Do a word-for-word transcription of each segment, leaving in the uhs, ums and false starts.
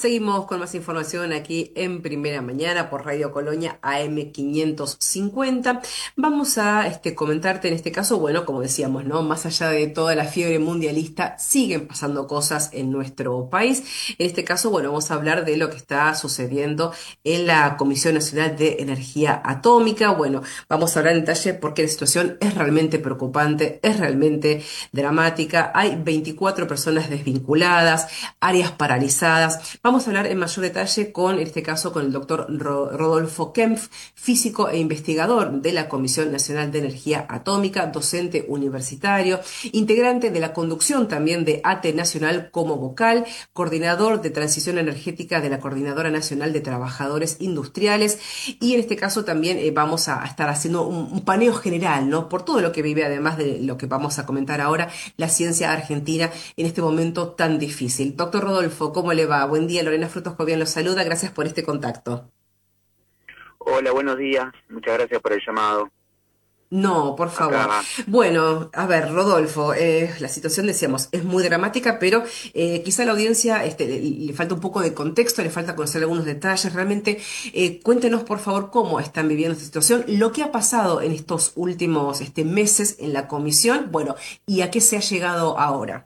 Seguimos con más información aquí en Primera Mañana por Radio Colonia A M quinientos cincuenta. Vamos a este, comentarte en este caso, bueno, como decíamos, ¿no? Más allá de toda la fiebre mundialista, siguen pasando cosas en nuestro país. En este caso, bueno, vamos a hablar de lo que está sucediendo en la Comisión Nacional de Energía Atómica. Bueno, vamos a hablar en detalle porque la situación es realmente preocupante, es realmente dramática. Hay veinticuatro personas desvinculadas, áreas paralizadas. Vamos a hablar en mayor detalle con, en este caso, con el doctor Rodolfo Kempf, físico e investigador de la Comisión Nacional de Energía Atómica, docente universitario, integrante de la conducción también de ATE Nacional como vocal, coordinador de transición energética de la Coordinadora Nacional de Trabajadores Industriales, y en este caso también eh, vamos a estar haciendo un, un paneo general, ¿no? Por todo lo que vive, además de lo que vamos a comentar ahora, la ciencia argentina en este momento tan difícil. Doctor Rodolfo, ¿cómo le va? Buen día, Lorena Frutos Cobian los saluda, gracias por este contacto. Hola, buenos días. Muchas gracias por el llamado. No, por favor. Acá, Bueno, a ver, Rodolfo, eh, la situación, decíamos, es muy dramática, pero eh, quizá a la audiencia este, le, le falta un poco de contexto, le falta conocer algunos detalles. Realmente, eh, cuéntenos, por favor, cómo están viviendo esta situación, lo que ha pasado en estos últimos este, meses en la comisión, bueno, y a qué se ha llegado ahora.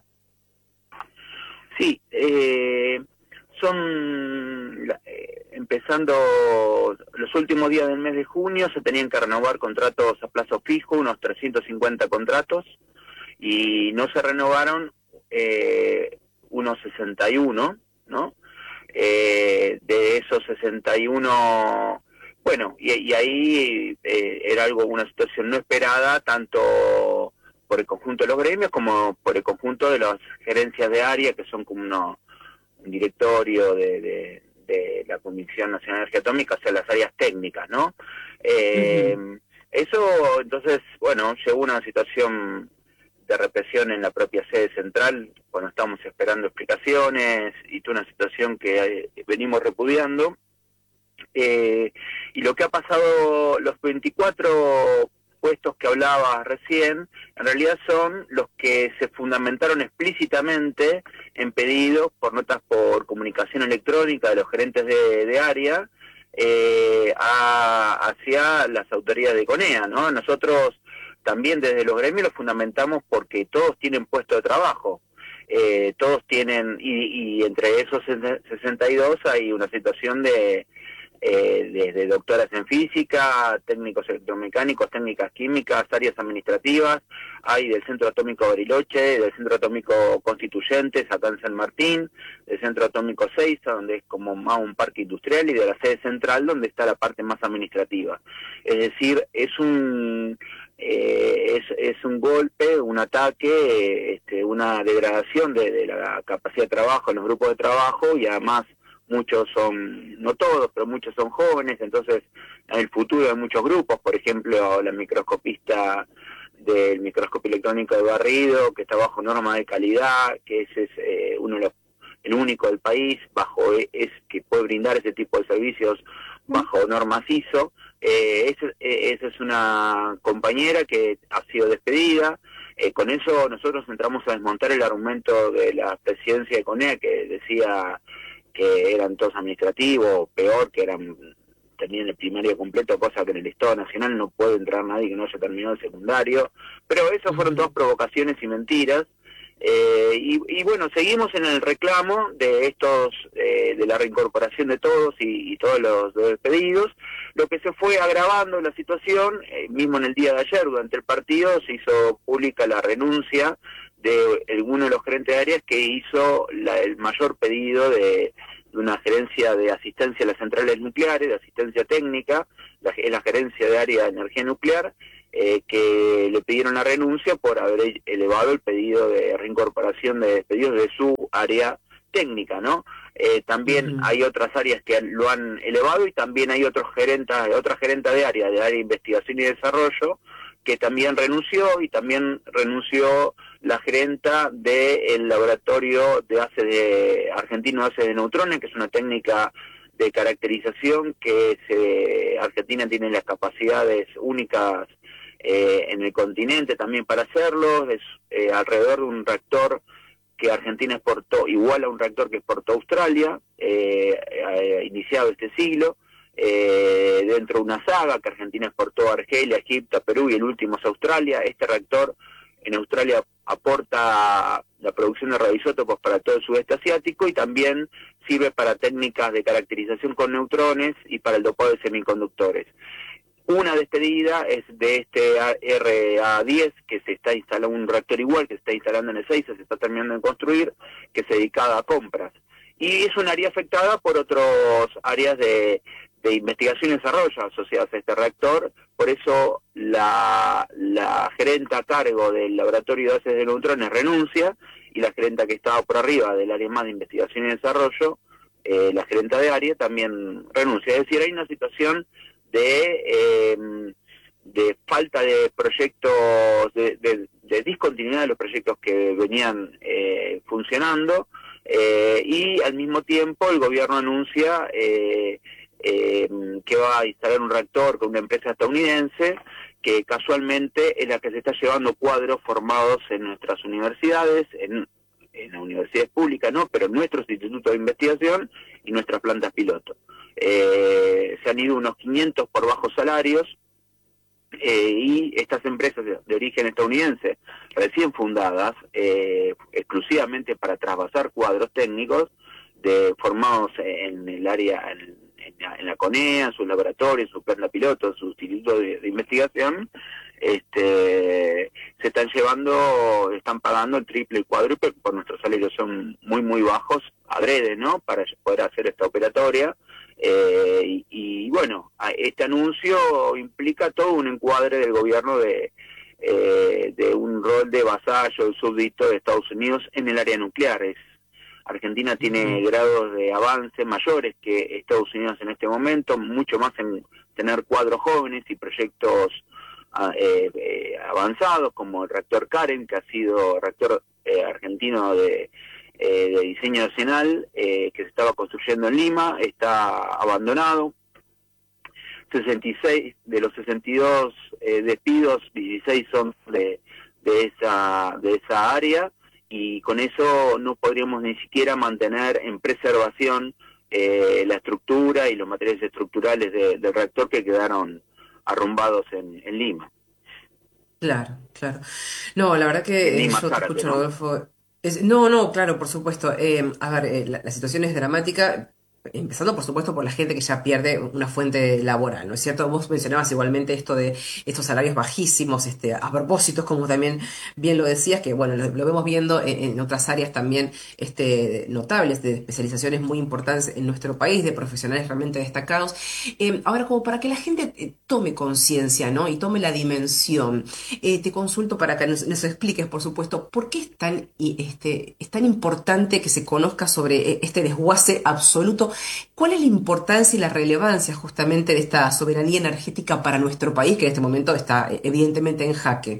sí, eh, son eh, empezando los últimos días del mes de junio, se tenían que renovar contratos a plazo fijo, unos trescientos cincuenta contratos, y no se renovaron eh, unos sesenta y uno, ¿no? Eh, de esos sesenta y uno, bueno, y, y ahí eh, era algo, una situación no esperada, tanto por el conjunto de los gremios como por el conjunto de las gerencias de área, que son como uno, un directorio de, de, de la Comisión Nacional de Energía Atómica, o sea, las áreas técnicas, ¿no? Eh, Ujú. eso, entonces, bueno, llegó una situación de represión en la propia sede central, cuando estamos esperando explicaciones, y toda una situación que eh, venimos repudiando. Eh, y lo que ha pasado, los veinticuatro puestos que hablaba recién, en realidad son los que se fundamentaron explícitamente en pedidos por notas por comunicación electrónica de los gerentes de, de área eh, a, hacia las autoridades de CONEA, ¿no? Nosotros también desde los gremios los fundamentamos porque todos tienen puesto de trabajo. Eh, todos tienen, y, y entre esos sesenta y dos hay una situación de eh, desde doctoras en física, técnicos electromecánicos, técnicas químicas, áreas administrativas, hay del Centro Atómico Bariloche, del Centro Atómico Constituyentes, acá en San Martín, del Centro Atómico Seiza, donde es como más un parque industrial, y de la sede central, donde está la parte más administrativa. Es decir, es un... Eh, es, es un golpe, un ataque, eh, este, una degradación de, de la capacidad de trabajo en los grupos de trabajo, y además muchos son, no todos, pero muchos son jóvenes, entonces en el futuro hay muchos grupos, por ejemplo, la microscopista del microscopio electrónico de barrido, que está bajo norma de calidad, que ese es eh, uno de los, el único del país, bajo es que puede brindar ese tipo de servicios bajo normas ISO. Eh, esa eh, es una compañera que ha sido despedida. Eh, con eso nosotros entramos a desmontar el argumento de la presidencia de CONEA, que decía que eran todos administrativos, peor, que eran tenían el primario completo, cosa que en el Estado Nacional no puede entrar nadie que no haya terminado el secundario. Pero eso fueron todas Ujú. provocaciones y mentiras. Eh, y, y bueno, seguimos en el reclamo de estos, eh, de la reincorporación de todos y, y todos los, los pedidos. Lo que se fue agravando la situación, eh, mismo en el día de ayer, durante el partido, se hizo pública la renuncia de alguno de los gerentes de áreas que hizo la, el mayor pedido de, de una gerencia de asistencia a las centrales nucleares, de asistencia técnica, la, la gerencia de área de energía nuclear, eh, que le pidieron la renuncia por haber elevado el pedido de reincorporación de pedidos de su área técnica, ¿no? Eh, también Ujú. hay otras áreas que lo han elevado, y también hay otros gerentes, otra gerenta de área, de área de investigación y desarrollo, que también renunció, y también renunció la gerenta del laboratorio de ACE de argentino ACE de neutrones, que es una técnica de caracterización que se, Argentina tiene las capacidades únicas eh, en el continente también para hacerlo. Es eh, alrededor de un reactor que Argentina exportó, igual a un reactor que exportó Australia, eh, eh, iniciado este siglo, eh, dentro de una saga que Argentina exportó a Argelia, Egipto, Perú y el último es Australia. Este reactor en Australia aporta la producción de radioisótopos para todo el sudeste asiático y también sirve para técnicas de caracterización con neutrones y para el dopado de semiconductores. Una despedida es de este R A diez, que se está instalando, un reactor igual que se está instalando en Ezeiza, se está terminando de construir, que se dedica a compras. Y es un área afectada por otras áreas de, de investigación y desarrollo asociadas a este reactor. Por eso la, la gerenta a cargo del laboratorio de bases de neutrones renuncia, y la gerenta que estaba por arriba del área más de investigación y desarrollo, eh, la gerenta de área, también renuncia. Es decir, hay una situación de, eh, de falta de proyectos, de, de, de discontinuidad de los proyectos que venían eh, funcionando, eh, y al mismo tiempo el gobierno anuncia eh, eh, que va a instalar un reactor con una empresa estadounidense, que casualmente es la que se está llevando cuadros formados en nuestras universidades, en, en las universidades públicas, no, pero en nuestros institutos de investigación y nuestras plantas piloto. Eh, se han ido unos quinientos por bajos salarios, eh, y estas empresas de, de origen estadounidense, recién fundadas, eh, exclusivamente para trasvasar cuadros técnicos de formados en el área, en, en, la, en la CONEA, en sus laboratorios, en su planta piloto, en su instituto de, de investigación, este, se están llevando, están pagando el triple y cuádruple, por nuestros salarios son muy muy bajos, adrede, ¿no?, para poder hacer esta operatoria. Eh, y, y bueno, este anuncio implica todo un encuadre del gobierno de, eh, de un rol de vasallo, de súbdito de Estados Unidos en el área nuclear. Es, Argentina tiene uh-huh. grados de avance mayores que Estados Unidos en este momento, mucho más en tener cuadros jóvenes y proyectos eh, eh, avanzados, como el reactor Karen, que ha sido reactor eh, argentino de Eh, de diseño nacional, eh, que se estaba construyendo en Lima, está abandonado. sesenta y seis de los sesenta y dos eh, despidos, dieciséis son de, de esa de esa área, y con eso no podríamos ni siquiera mantener en preservación eh, la estructura y los materiales estructurales de, del reactor, que quedaron arrumbados en, en Lima. Claro, claro. No, la verdad que eh, yo te escucho, ¿no, Rodolfo? Es, no, no, claro, por supuesto. Eh, a ver, eh, la, la situación es dramática, empezando por supuesto por la gente que ya pierde una fuente laboral, ¿no es cierto? Vos mencionabas igualmente esto de estos salarios bajísimos, este, a propósito, como también bien lo decías, que bueno, lo, lo vemos viendo en, en otras áreas también este, notables, de especializaciones muy importantes en nuestro país, de profesionales realmente destacados. Eh, ahora, como para que la gente eh, tome conciencia, ¿no?, y tome la dimensión, eh, te consulto para que nos, nos expliques, por supuesto, por qué es tan, este, es tan importante que se conozca sobre este desguace absoluto. ¿Cuál es la importancia y la relevancia justamente de esta soberanía energética para nuestro país, que en este momento está evidentemente en jaque?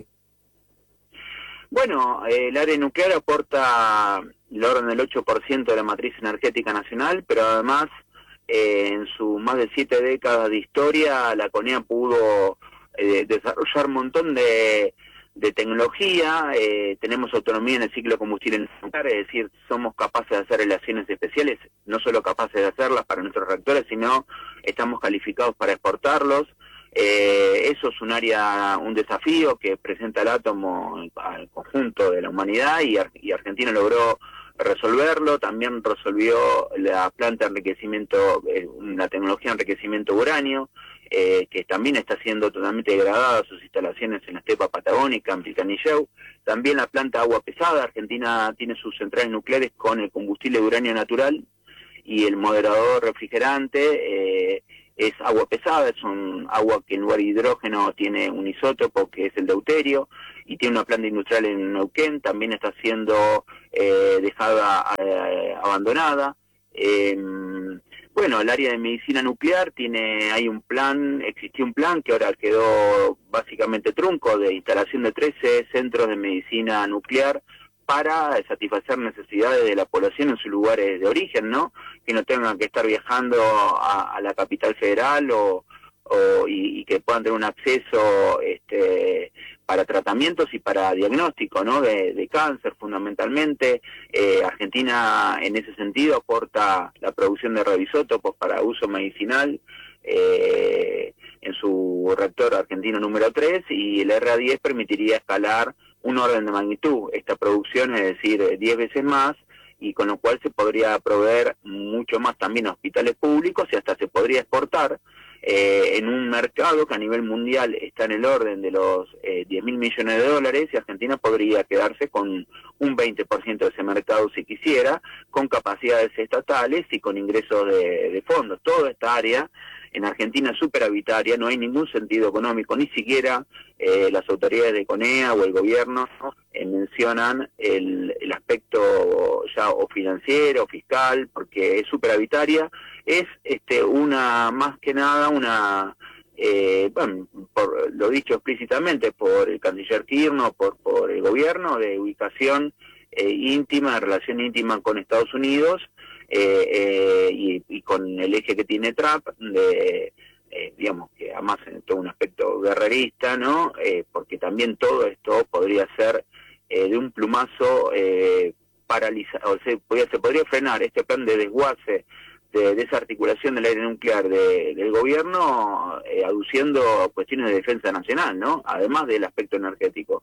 Bueno, el área nuclear aporta el orden del ocho por ciento de la matriz energética nacional, pero además eh, en sus más de siete décadas de historia la CONEA pudo eh, desarrollar un montón de de tecnología, eh, tenemos autonomía en el ciclo de combustible nuclear, es decir, somos capaces de hacer relaciones especiales, no solo capaces de hacerlas para nuestros reactores, sino estamos calificados para exportarlos. Eh, eso es un área, un desafío que presenta el átomo al conjunto de la humanidad, y, y Argentina logró resolverlo. También resolvió la planta de enriquecimiento, eh, la tecnología de enriquecimiento de uranio, Eh, que también está siendo totalmente degradada sus instalaciones en la estepa patagónica, en Pilcanilleu. También la planta agua pesada. Argentina tiene sus centrales nucleares con el combustible de uranio natural, y el moderador refrigerante eh, es agua pesada, es un agua que en lugar de hidrógeno tiene un isótopo que es el deuterio, y tiene una planta industrial en Neuquén, también está siendo eh, dejada eh, abandonada. Eh, Bueno, el área de medicina nuclear tiene, hay un plan, existió un plan que ahora quedó básicamente trunco, de instalación de trece centros de medicina nuclear para satisfacer necesidades de la población en sus lugares de origen, ¿no? Que no tengan que estar viajando a, a la capital federal o, o y, y que puedan tener un acceso este, para tratamientos y para diagnóstico, ¿no? De, de cáncer fundamentalmente. Eh, Argentina en ese sentido aporta la producción de radioisótopos para uso medicinal eh, en su reactor argentino número tres, y el R A diez permitiría escalar un orden de magnitud esta producción, es decir, diez veces más, y con lo cual se podría proveer mucho más también a hospitales públicos y hasta se podría exportar eh, en un mercado que a nivel mundial está en el orden de los eh, diez mil millones de dólares, y Argentina podría quedarse con un veinte por ciento de ese mercado si quisiera, con capacidades estatales y con ingresos de, de fondos. Toda esta área en Argentina es superavitaria, no hay ningún sentido económico, ni siquiera eh, las autoridades de CONEA o el gobierno eh, mencionan el, el aspecto ya o financiero o fiscal, porque es superavitaria, es este una más que nada una, eh, bueno, por lo dicho explícitamente por el canciller Kirchner, por, por el gobierno, de ubicación eh, íntima, relación íntima con Estados Unidos, Eh, eh, y, y con el eje que tiene Trump, de, eh, digamos que además en todo un aspecto guerrerista, ¿no? Eh, porque también todo esto podría ser eh, de un plumazo eh, paralizado, o sea, podría, se podría frenar este plan de desguace, de desarticulación del aire nuclear de, del gobierno, eh, aduciendo cuestiones de defensa nacional, ¿no? Además del aspecto energético.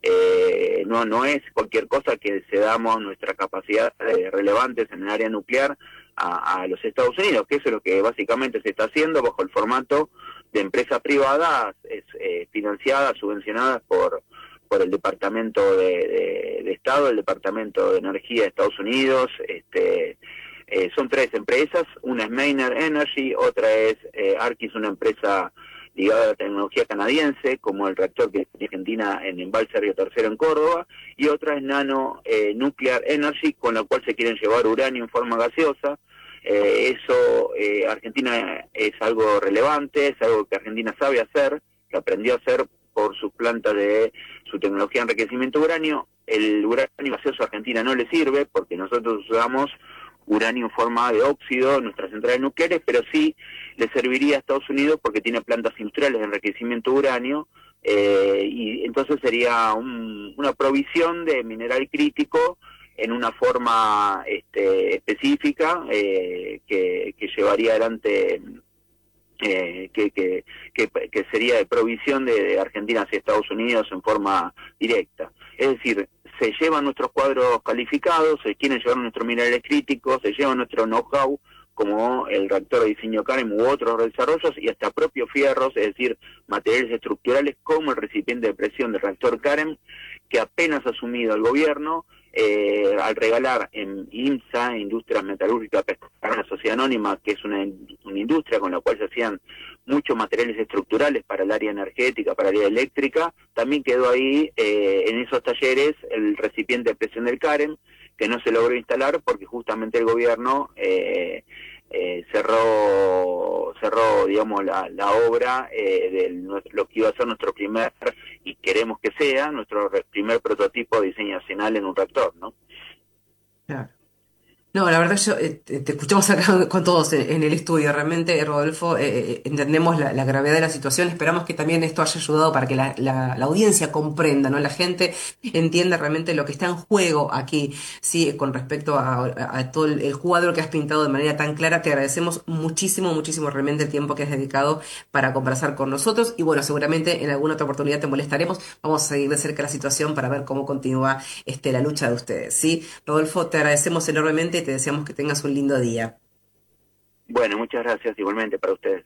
Eh, no no es cualquier cosa que cedamos nuestras capacidades eh, relevantes en el área nuclear a, a los Estados Unidos, que eso es lo que básicamente se está haciendo bajo el formato de empresas privadas es, eh, financiadas, subvencionadas por por el Departamento de, de, de Estado, el Departamento de Energía de Estados Unidos. Este eh, son tres empresas, una es Maynard Energy, otra es eh, Arkis, una empresa ligada a la tecnología canadiense, como el reactor que tiene Argentina en Embalse Río Tercero en Córdoba, y otra es Nano eh, Nuclear Energy, con la cual se quieren llevar uranio en forma gaseosa. Eh, eso, eh, Argentina es algo relevante, es algo que Argentina sabe hacer, que aprendió a hacer por sus plantas de su tecnología de enriquecimiento de uranio. El uranio gaseoso a Argentina no le sirve, porque nosotros usamos uranio en forma de óxido en nuestras centrales nucleares, pero sí le serviría a Estados Unidos porque tiene plantas industriales de enriquecimiento de uranio, eh, y entonces sería un, una provisión de mineral crítico en una forma este, específica eh, que, que llevaría adelante, eh, que, que, que, que sería de provisión de, de Argentina hacia Estados Unidos en forma directa. Es decir, se llevan nuestros cuadros calificados, se quieren llevar nuestros minerales críticos, se llevan nuestro know-how, como el reactor de diseño CAREM u otros desarrollos, y hasta propios fierros, es decir, materiales estructurales como el recipiente de presión del reactor CAREM, que apenas ha asumido el gobierno, eh, al regalar en IMSA, Industrias Metalúrgicas Pesqueras, una sociedad anónima, que es una, una industria con la cual se hacían muchos materiales estructurales para el área energética, para el área eléctrica, también quedó ahí eh, en esos talleres el recipiente de presión del CAREM, que no se logró instalar porque justamente el gobierno eh, eh, cerró, cerró digamos, la, la obra eh, de lo que iba a ser nuestro primer, y queremos que sea, nuestro primer prototipo de diseño nacional en un reactor, ¿no? Claro. No, la verdad yo eh, te te escuchamos acá con todos en, en el estudio, realmente, Rodolfo, eh, eh, entendemos la, la gravedad de la situación, esperamos que también esto haya ayudado para que la, la, la audiencia comprenda, ¿no? La gente entienda realmente lo que está en juego aquí, sí, con respecto a, a, a todo el, el cuadro que has pintado de manera tan clara. Te agradecemos muchísimo, muchísimo realmente el tiempo que has dedicado para conversar con nosotros, y bueno, seguramente en alguna otra oportunidad te molestaremos, vamos a seguir de cerca la situación para ver cómo continúa este, la lucha de ustedes, ¿sí? Rodolfo, te agradecemos enormemente y te deseamos que tengas un lindo día. Bueno, muchas gracias igualmente para ustedes.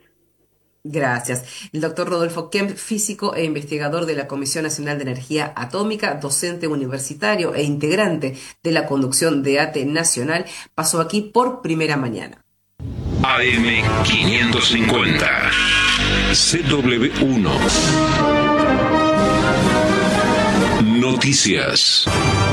Gracias. El doctor Rodolfo Kemp, físico e investigador de la Comisión Nacional de Energía Atómica, docente universitario e integrante de la conducción de ATE Nacional, pasó aquí por Primera Mañana. A M quinientos cincuenta, C W uno. Noticias.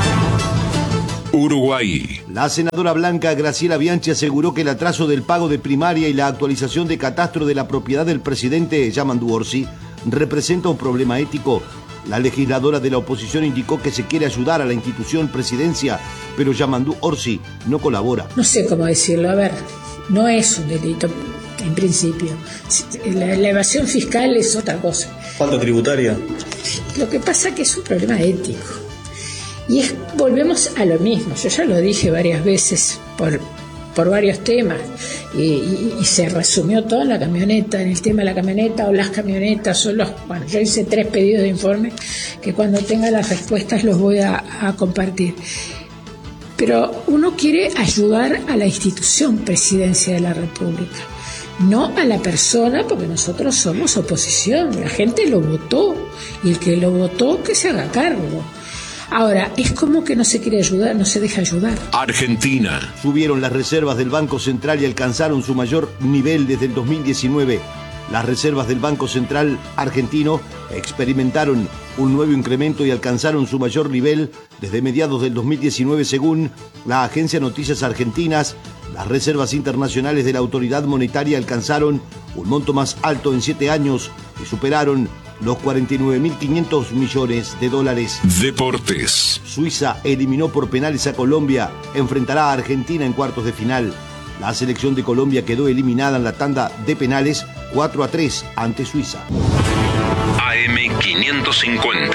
Uruguay. La senadora blanca Graciela Bianchi aseguró que el atraso del pago de primaria y la actualización de catastro de la propiedad del presidente Yamandu Orsi representa un problema ético. La legisladora de la oposición indicó que se quiere ayudar a la institución presidencia, pero Yamandu Orsi no colabora. No sé cómo decirlo, a ver, no es un delito en principio. La, la evasión fiscal es otra cosa. ¿Falta tributaria? Lo que pasa es que es un problema ético. Y es, volvemos a lo mismo. Yo ya lo dije varias veces por, por varios temas. Y, y, y se resumió todo en la camioneta, en el tema de la camioneta o las camionetas. O los, bueno, yo hice tres pedidos de informe que cuando tenga las respuestas los voy a, a compartir. Pero uno quiere ayudar a la institución Presidencia de la República, no a la persona, porque nosotros somos oposición, la gente lo votó, y el que lo votó que se haga cargo. Ahora, es como que no se quiere ayudar, no se deja ayudar. Argentina. Subieron las reservas del Banco Central y alcanzaron su mayor nivel desde el dos mil diecinueve. Las reservas del Banco Central argentino experimentaron un nuevo incremento y alcanzaron su mayor nivel desde mediados del dos mil diecinueve, según la agencia Noticias Argentinas. Las reservas internacionales de la autoridad monetaria alcanzaron un monto más alto en siete años y superaron los cuarenta y nueve mil quinientos millones de dólares. Deportes. Suiza eliminó por penales a Colombia, enfrentará a Argentina en cuartos de final. La selección de Colombia quedó eliminada en la tanda de penales cuatro a tres ante Suiza. A M quinientos cincuenta.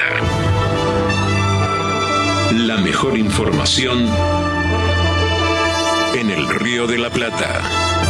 La mejor información en el Río de la Plata.